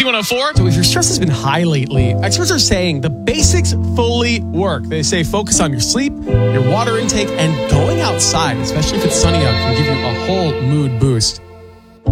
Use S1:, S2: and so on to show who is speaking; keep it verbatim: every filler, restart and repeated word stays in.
S1: Q one oh four.
S2: So if your stress has been high lately, experts are saying the basics fully work. They say focus on your sleep, your water intake, and going outside, especially if it's sunny out, can give you a whole mood boost.